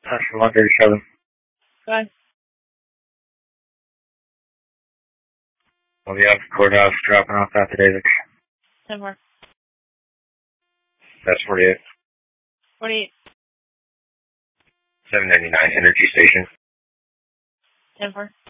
That's for 137. Bye. We'll be out at the courthouse dropping off affidavits. 10-4. That's 48. 48. 799 Energy Station. 10-4.